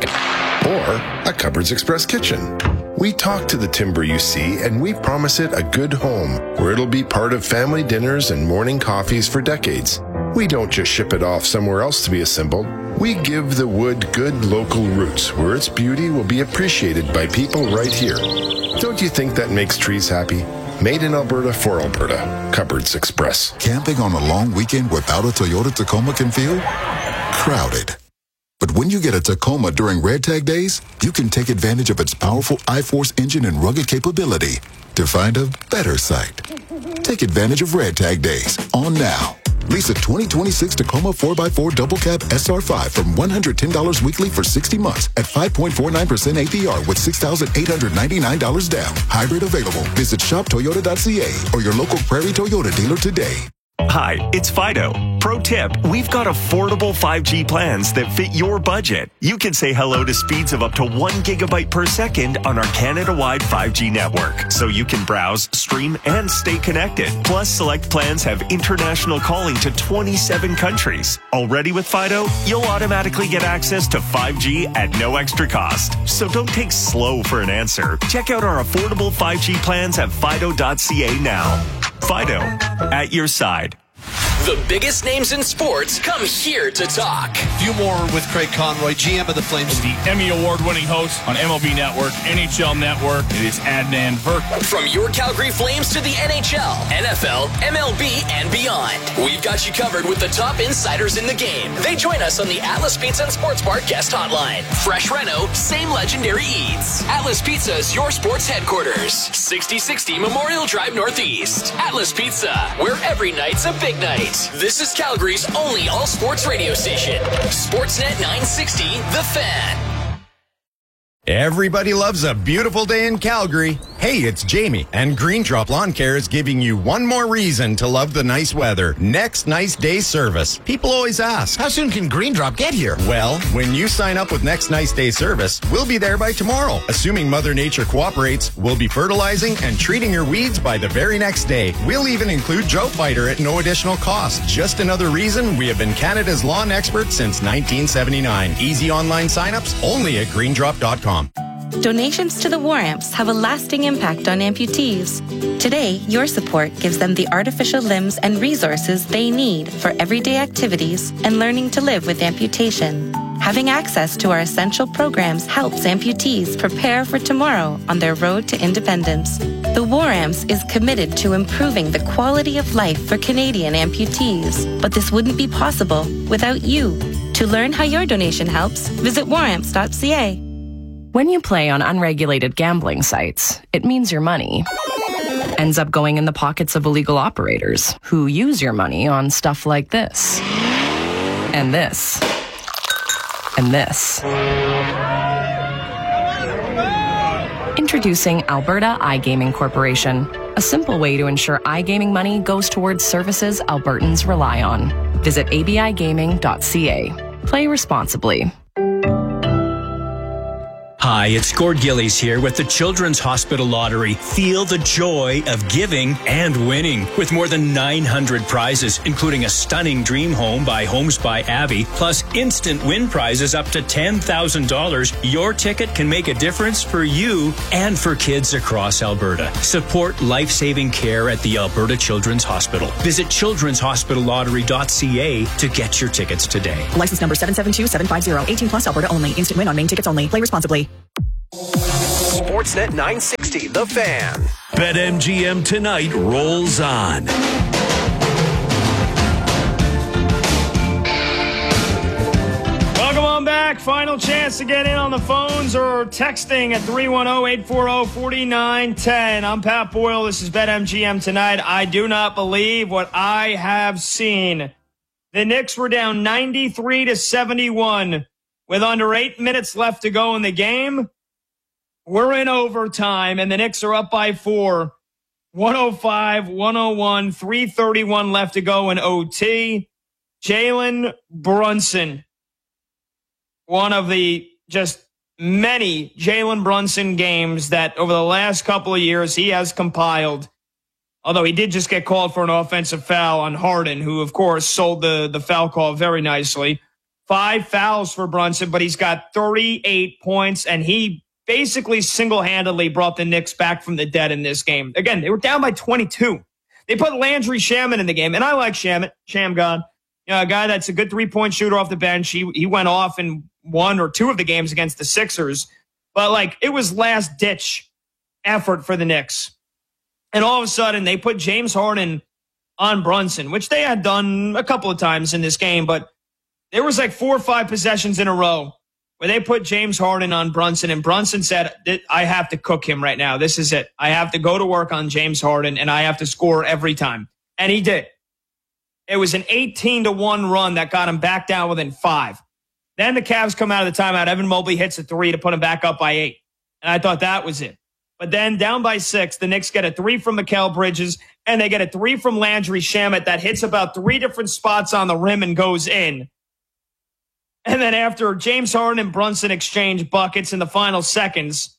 or a Cupboards Express kitchen. We talk to the timber you see, and we promise it a good home where it'll be part of family dinners and morning coffees for decades. We don't just ship it off somewhere else to be assembled. We give the wood good local roots where its beauty will be appreciated by people right here. Don't you think that makes trees happy? Made in Alberta for Alberta. Cupboards Express. Camping on a long weekend without a Toyota Tacoma can feel crowded. But when you get a Tacoma during Red Tag Days, you can take advantage of its powerful I-Force engine and rugged capability to find a better site. Take advantage of Red Tag Days on now. Lease a twenty twenty-six Tacoma four by four Double Cab S R five from one hundred ten dollars weekly for sixty months at five point four nine percent A P R with six thousand eight hundred ninety-nine dollars down. Hybrid available. Visit shop toyota dot c a or your local Prairie Toyota dealer today. Hi, it's Fido. Pro tip, we've got affordable five G plans that fit your budget. You can say hello to speeds of up to one gigabyte per second on our Canada-wide five G network, so you can browse, stream, and stay connected. Plus, select plans have international calling to twenty-seven countries. Already with Fido, you'll automatically get access to five G at no extra cost. So don't take slow for an answer. Check out our affordable five G plans at fido dot c a now. Fido, at your side. The biggest names in sports come here to talk. Few more with Craig Conroy, G M of the Flames. The Emmy Award-winning host on M L B Network, N H L Network. It is Adnan Virk. From your Calgary Flames to the N H L, N F L, M L B, and beyond, we've got you covered with the top insiders in the game. They join us on the Atlas Pizza and Sports Bar guest hotline. Fresh reno, same legendary eats. Atlas Pizza is your sports headquarters. sixty sixty Memorial Drive Northeast. Atlas Pizza, where every night's a big night. This is Calgary's only all-sports radio station. Sportsnet nine sixty, The Fan. Everybody loves a beautiful day in Calgary. Hey, it's Jamie, and Green Drop Lawn Care is giving you one more reason to love the nice weather. Next Nice Day service. People always ask, how soon can Green Drop get here? Well, when you sign up with Next Nice Day service, we'll be there by tomorrow. Assuming Mother Nature cooperates, we'll be fertilizing and treating your weeds by the very next day. We'll even include Drought Fighter at no additional cost. Just another reason we have been Canada's lawn expert since nineteen seventy-nine. Easy online signups only at green drop dot com. Donations to the War Amps have a lasting impact on amputees. Today, your support gives them the artificial limbs and resources they need for everyday activities and learning to live with amputation. Having access to our essential programs helps amputees prepare for tomorrow on their road to independence. The War Amps is committed to improving the quality of life for Canadian amputees, but this wouldn't be possible without you. To learn how your donation helps, visit war amps dot c a. When you play on unregulated gambling sites, it means your money ends up going in the pockets of illegal operators who use your money on stuff like this, and this, and this. Introducing Alberta iGaming Corporation, a simple way to ensure iGaming money goes towards services Albertans rely on. Visit a b i gaming dot c a. Play responsibly. Hi, it's Gord Gillies here with the Children's Hospital Lottery. Feel the joy of giving and winning. With more than nine hundred prizes, including a stunning dream home by Homes by Abby, plus instant win prizes up to ten thousand dollars, your ticket can make a difference for you and for kids across Alberta. Support life-saving care at the Alberta Children's Hospital. Visit children's hospital lottery dot c a to get your tickets today. License number seven seven two seven five zero. eighteen plus Alberta only. Instant win on main tickets only. Play responsibly. Sportsnet nine sixty, The Fan. BetMGM Tonight rolls on. Welcome on back. Final chance to get in on the phones or texting at three one zero, eight four zero, four nine one zero. I'm Pat Boyle. This is BetMGM Tonight. I do not believe what I have seen. The Knicks were down ninety-three to seventy-one with under eight minutes left to go in the game. We're in overtime, and the Knicks are up by four. one oh five, one oh one, three thirty-one left to go in O T. Jalen Brunson, one of the just many Jalen Brunson games that over the last couple of years he has compiled. Although he did just get called for an offensive foul on Harden, who, of course, sold the, the foul call very nicely. Five fouls for Brunson, but he's got thirty-eight points, and he basically single-handedly brought the Knicks back from the dead in this game. Again, they were down by twenty-two. They put Landry Shamet in the game, and I like Shamet, Shamet, you know, a guy that's a good three-point shooter off the bench. He he went off in one or two of the games against the Sixers, but like it was last-ditch effort for the Knicks. And all of a sudden, they put James Harden on Brunson, which they had done a couple of times in this game, but there was like four or five possessions in a row where they put James Harden on Brunson, and Brunson said, I have to cook him right now. This is it. I have to go to work on James Harden, and I have to score every time. And he did. It was an eighteen to one run that got him back down within five. Then the Cavs come out of the timeout. Evan Mobley hits a three to put him back up by eight. And I thought that was it. But then down by six, the Knicks get a three from Mikal Bridges, and they get a three from Landry Shamet that hits about three different spots on the rim and goes in. And then after James Harden and Brunson exchange buckets in the final seconds,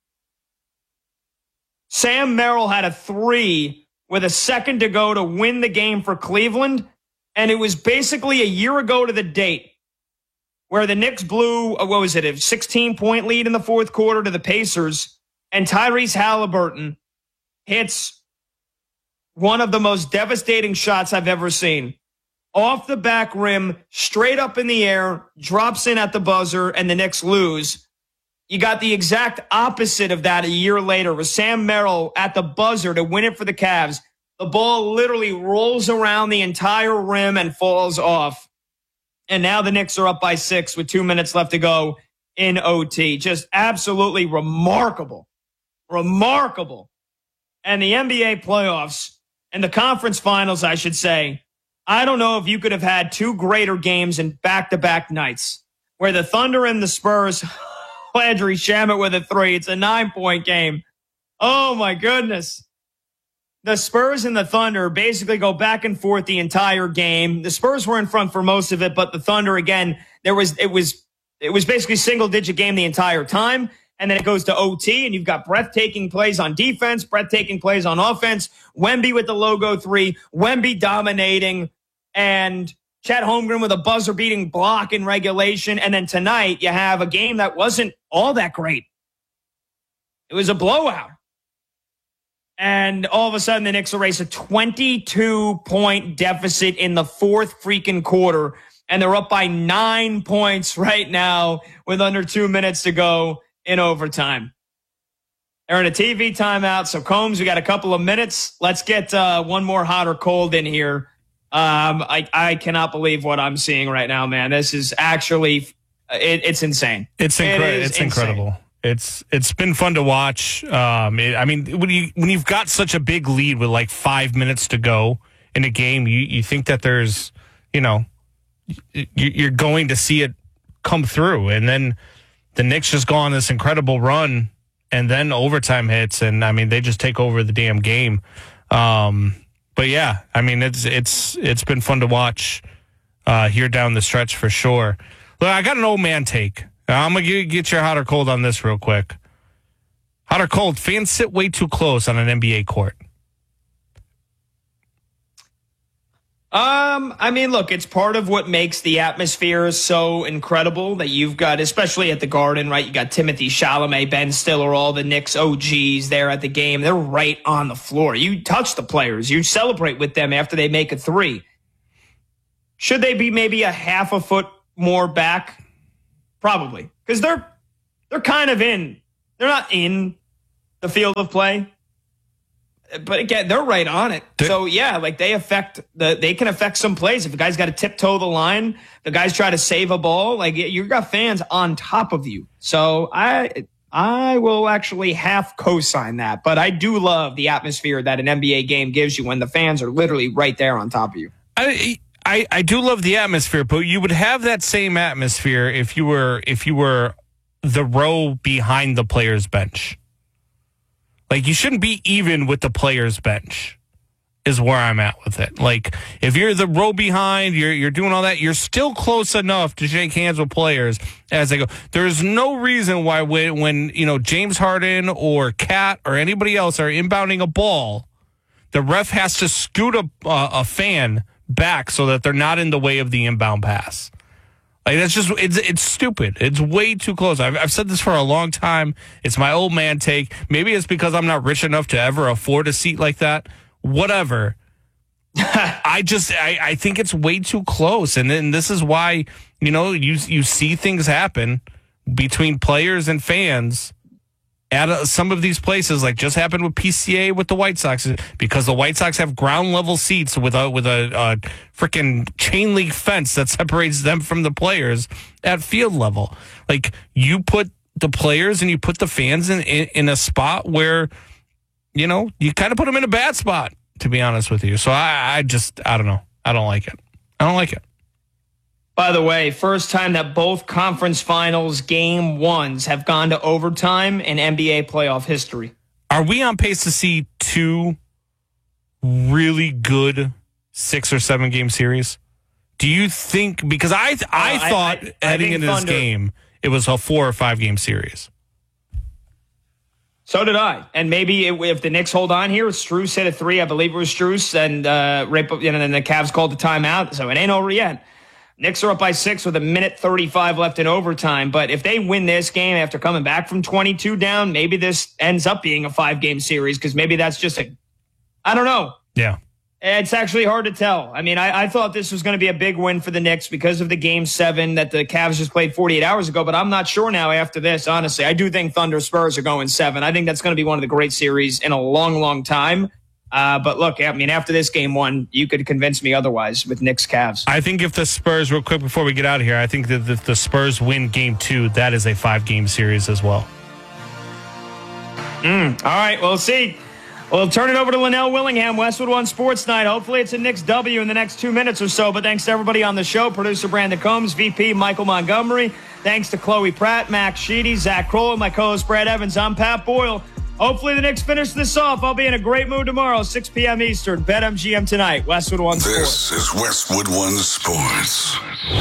Sam Merrill had a three with a second to go to win the game for Cleveland. And it was basically a year ago to the date where the Knicks blew, what was it, a sixteen-point lead in the fourth quarter to the Pacers. And Tyrese Halliburton hits one of the most devastating shots I've ever seen. Off the back rim, straight up in the air, drops in at the buzzer, and the Knicks lose. You got the exact opposite of that a year later with Sam Merrill at the buzzer to win it for the Cavs. The ball literally rolls around the entire rim and falls off. And now the Knicks are up by six with two minutes left to go in O T. Just absolutely remarkable. Remarkable. And the N B A playoffs and the conference finals, I should say, I don't know if you could have had two greater games in back-to-back nights where the Thunder and the Spurs, Landry Shamet with a three. It's a nine-point game. Oh, my goodness. The Spurs and the Thunder basically go back and forth the entire game. The Spurs were in front for most of it, but the Thunder, again, there was it was it was basically single-digit game the entire time. And then it goes to O T, and you've got breathtaking plays on defense, breathtaking plays on offense. Wemby with the logo three, Wemby dominating, and Chet Holmgren with a buzzer-beating block in regulation. And then tonight you have a game that wasn't all that great. It was a blowout. And all of a sudden the Knicks erase a twenty-two point deficit in the fourth freaking quarter, and they're up by nine points right now with under two minutes to go in overtime. They're in a T V timeout. So, Combs, we got a couple of minutes. Let's get uh, one more hot or cold in here. Um, I, I cannot believe what I'm seeing right now, man. This is actually, it, it's insane. It's, incre- it it's incredible. It's It's been fun to watch. Um, it, I mean, when, you, when you've got such a big lead with like five minutes to go in a game, you, you think that there's, you know, you, you're going to see it come through. And then the Knicks just go on this incredible run, and then overtime hits, and I mean they just take over the damn game. Um, but yeah, I mean it's it's it's been fun to watch uh, here down the stretch for sure. Look, I got an old man take, I'm going to get your hot or cold on this real quick. Hot or cold, fans sit way too close on an N B A court. Um, I mean, look, it's part of what makes the atmosphere so incredible that you've got, especially at the Garden, right? You got Timothy Chalamet, Ben Stiller, all the Knicks O Gs there at the game. They're right on the floor. You touch the players. You celebrate with them after they make a three. Should they be maybe a half a foot more back? Probably. Because they're they're kind of in. They're not in the field of play. But again, they're right on it. So yeah, like they affect the, they can affect some plays. If a guy's got to tiptoe the line, the guys try to save a ball, like you've got fans on top of you. So I, I will actually half co-sign that, but I do love the atmosphere that an N B A game gives you when the fans are literally right there on top of you. I, I, I do love the atmosphere, but you would have that same atmosphere if you were, if you were the row behind the players' bench. Like, you shouldn't be even with the players' bench is where I'm at with it. Like, if you're the row behind, you're you're doing all that, you're still close enough to shake hands with players as they go. There's no reason why when, when you know, James Harden or Cat or anybody else are inbounding a ball, the ref has to scoot a, uh, a fan back so that they're not in the way of the inbound pass. Like, that's just, it's it's stupid. It's way too close. I've, I've said this for a long time. It's my old man take. Maybe it's because I'm not rich enough to ever afford a seat like that. Whatever. I just, I, I think it's way too close. And then this is why, you know, you, you see things happen between players and fans at a, some of these places, like just happened with P C A with the White Sox, because the White Sox have ground level seats with a with a, a freaking chain link fence that separates them from the players at field level. Like, you put the players and you put the fans in in, in a spot where, you know, you kind of put them in a bad spot, to be honest with you. So I, I just, I don't know. I don't like it. I don't like it. By the way, first time that both conference finals game ones have gone to overtime in N B A playoff history. Are we on pace to see two really good six or seven game series? Do you think, because I I uh, thought I, I, heading I into Thunder, this game, it was a four or five game series. So did I. And maybe it, if the Knicks hold on here, Strus hit a three. I believe it was Strus. And, uh, right, you know, then the Cavs called the timeout. So it ain't over yet. Knicks are up by six with a minute thirty-five left in overtime. But if they win this game after coming back from twenty-two down, maybe this ends up being a five-game series, because maybe that's just a – I don't know. Yeah. It's actually hard to tell. I mean, I, I thought this was going to be a big win for the Knicks because of the game seven that the Cavs just played forty-eight hours ago, but I'm not sure now after this, honestly. I do think Thunder Spurs are going seven. I think that's going to be one of the great series in a long, long time. Uh, but look, I mean, after this game one, you could convince me otherwise with Knicks Cavs. I think if the Spurs, real quick before we get out of here, I think that if the Spurs win game two, that is a five-game series as well. Mm, all right, we'll see. We'll turn it over to Linnell Willingham, Westwood One Sports Night. Hopefully it's a Knicks W in the next two minutes or so. But thanks to everybody on the show. Producer Brandon Combs, V P Michael Montgomery. Thanks to Chloe Pratt, Max Sheedy, Zach Kroll, my co-host Brad Evans. I'm Pat Boyle. Hopefully the Knicks finish this off. I'll be in a great mood tomorrow, six p.m. Eastern. BetMGM tonight. Westwood One Sports. This is Westwood One Sports.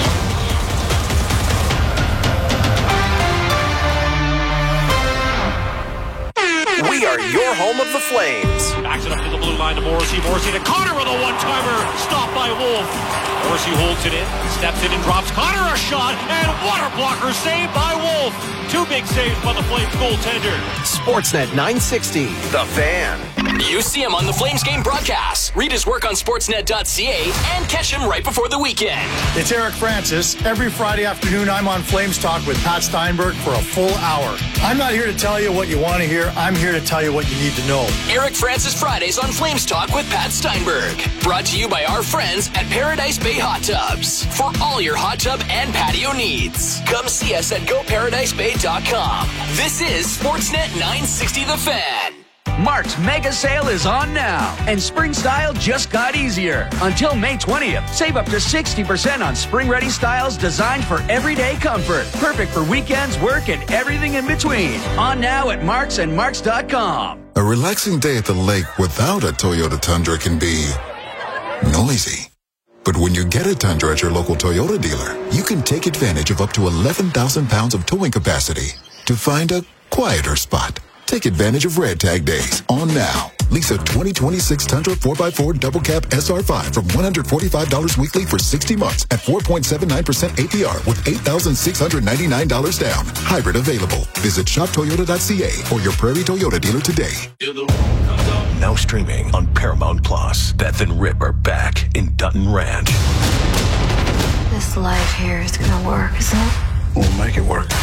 We are your home of the Flames. Backs it up to the blue line to Morrissey. Morrissey to Connor with a one-timer. Stopped by Wolf. Morrissey holds it in. Steps in and drops Connor a shot. And water blocker saved by Wolf. Two big saves by the Flames goaltender. Sportsnet nine sixty, The Fan. You see him on the Flames game broadcast. Read his work on sportsnet dot c a and catch him right before the weekend. It's Eric Francis. Every Friday afternoon, I'm on Flames Talk with Pat Steinberg for a full hour. I'm not here to tell you what you want to hear. I'm here to tell you what you need to know. Eric Francis Fridays on Flames Talk with Pat Steinberg. Brought to you by our friends at Paradise Bay Hot Tubs. For all your hot tub and patio needs, come see us at go paradise bay dot com. This is Sportsnet nine sixty The Fan. Mark's mega sale is on now, and spring style just got easier. Until May twentieth, save up to sixty percent on spring-ready styles designed for everyday comfort. Perfect for weekends, work, and everything in between. On now at marks and marks dot com. A relaxing day at the lake without a Toyota Tundra can be noisy. But when you get a Tundra at your local Toyota dealer, you can take advantage of up to eleven thousand pounds of towing capacity to find a quieter spot. Take advantage of Red Tag Days on now. Lease a twenty twenty-six Tundra four by four Double Cab S R five from one hundred forty-five dollars weekly for sixty months at four point seven nine percent A P R with eight thousand six hundred ninety-nine dollars down. Hybrid available. Visit shop toyota dot c a or your Prairie Toyota dealer today. Now streaming on Paramount Plus. Beth and Rip are back in Dutton Ranch. This life here is gonna work, isn't it? We'll make it work.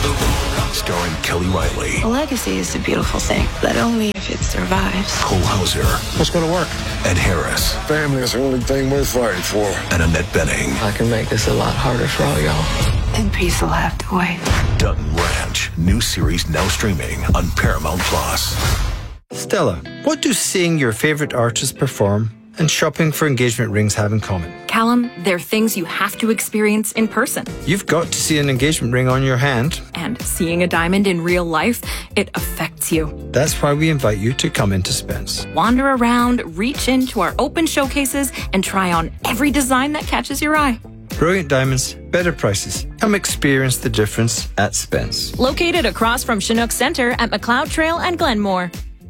Starring Kelly Riley. A legacy is a beautiful thing, but only if it survives. Cole Hauser. What's gonna work? Ed Harris. Family is the only thing worth fighting for. And Annette Bening. I can make this a lot harder for all y'all. Then peace will have to wait. Dutton Ranch. New series now streaming on Paramount Plus. Stella, what do seeing your favorite artist perform and shopping for engagement rings have in common? Callum, they're things you have to experience in person. You've got to see an engagement ring on your hand. And seeing a diamond in real life, it affects you. That's why we invite you to come into Spence. Wander around, reach into our open showcases, and try on every design that catches your eye. Brilliant diamonds, better prices. Come experience the difference at Spence. Located across from Chinook Center at McLeod Trail and Glenmore.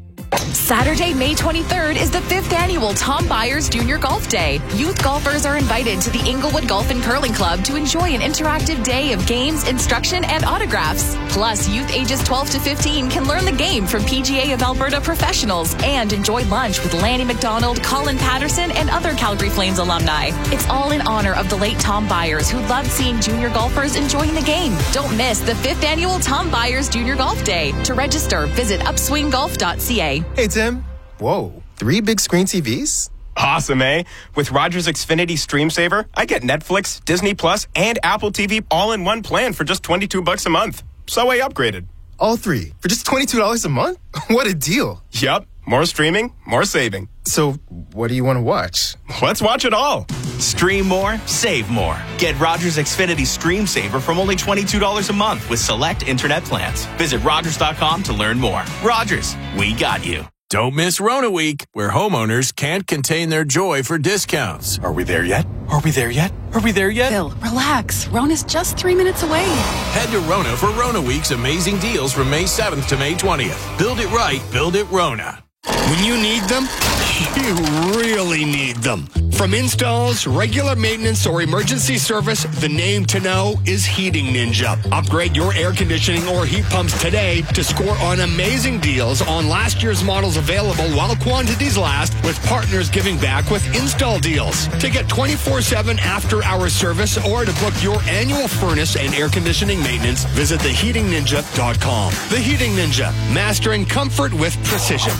Saturday, May twenty-third is the fifth annual Tom Byers Junior Golf Day. Youth golfers are invited to the Inglewood Golf and Curling Club to enjoy an interactive day of games, instruction, and autographs. Plus, youth ages twelve to fifteen can learn the game from P G A of Alberta professionals and enjoy lunch with Lanny McDonald, Colin Patterson, and other Calgary Flames alumni. It's all in honor of the late Tom Byers, who loved seeing junior golfers enjoying the game. Don't miss the fifth annual Tom Byers Junior Golf Day. To register, visit upswing golf dot c a. Hey, Tim. Whoa, three big screen T Vs? Awesome, eh? With Rogers Xfinity Stream Saver, I get Netflix, Disney Plus, and Apple T V all in one plan for just twenty-two bucks a month. So I upgraded. All three for just twenty-two dollars a month? What a deal. Yup. More streaming, more saving. So what do you want to watch? Let's watch it all. Stream more, save more. Get Rogers Xfinity Stream Saver from only twenty-two dollars a month with select internet plans. Visit Rogers dot com to learn more. Rogers, we got you. Don't miss Rona Week, where homeowners can't contain their joy for discounts. Are we there yet? Are we there yet? Are we there yet? Phil, relax. Rona's just three minutes away. Head to Rona for Rona Week's amazing deals from May seventh to May twentieth. Build it right, build it Rona. When you need them, you really need them. From installs, regular maintenance, or emergency service, the name to know is Heating Ninja. Upgrade your air conditioning or heat pumps today to score on amazing deals on last year's models available while quantities last, with partners giving back with install deals. To get twenty-four seven after-hours service or to book your annual furnace and air conditioning maintenance, visit the heating ninja dot com. The Heating Ninja, mastering comfort with precision.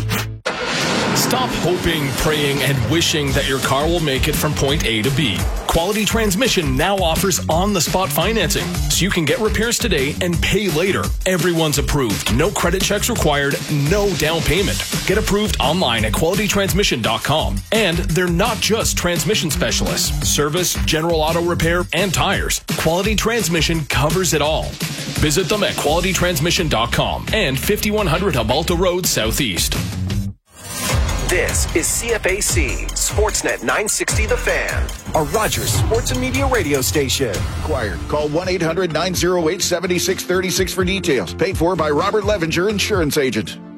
Stop hoping, praying, and wishing that your car will make it from point A to B. Quality Transmission now offers on-the-spot financing, so you can get repairs today and pay later. Everyone's approved. No credit checks required, no down payment. Get approved online at quality transmission dot com. And they're not just transmission specialists. Service, general auto repair, and tires. Quality Transmission covers it all. Visit them at quality transmission dot com and fifty-one hundred Hubalta Road Southeast. This is C F A C, Sportsnet nine sixty The Fan, a Rogers Sports and Media radio station. Acquired. Call one eight hundred nine oh eight seven six three six for details. Paid for by Robert Levinger, insurance agent.